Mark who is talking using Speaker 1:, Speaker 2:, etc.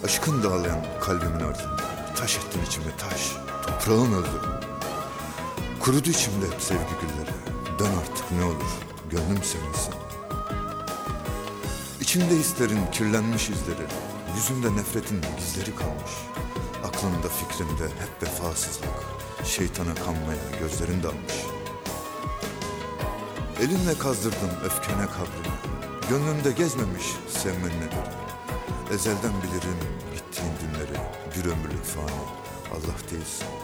Speaker 1: Aşkın dağlayan kalbimin ardında taş ettin içime taş. Toprağın öldü. Kurudu içimde hep sevgi gülleri. Dön artık ne olur, gönlüm sevinsin. İçimde hislerin kirlenmiş izleri, yüzümde nefretin gizleri kalmış. Aklımda fikrimde hep vefasızlık, şeytana kanmaya gözlerin dalmış. Elinle kazdırdım öfkene kabrini, gönlümde gezmemiş sevmenin nedir. Ezelden bilirim gittiğin günleri, bir ömürlük fani, Allah değilsin.